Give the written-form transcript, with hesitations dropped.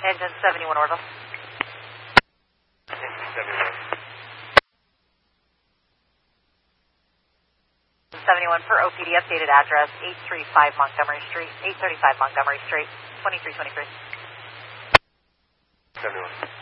Engine 71 Orville. Engine 71. 71 for OPD, updated address, 835 Montgomery Street, 835 Montgomery Street, 2323. 71.